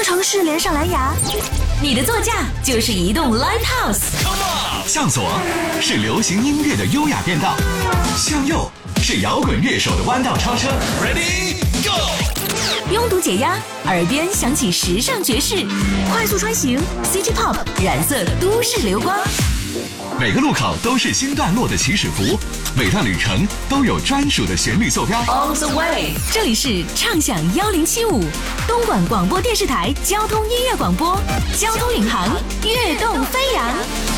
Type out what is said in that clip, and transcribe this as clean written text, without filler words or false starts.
个城市连上蓝牙，你的座驾就是移动 Live House。 向左是流行音乐的优雅变道，向右是摇滚乐手的弯道超车。Ready Go！ 拥堵解压，耳边响起时尚爵士，快速穿行 City Pop 染色都市流光。 每个路口都是新段落的起始符，每段旅程都有专属的旋律坐标。 On the way， 这里是畅享1075，东莞广播电视台交通音乐广播，交通领航，跃动飞扬。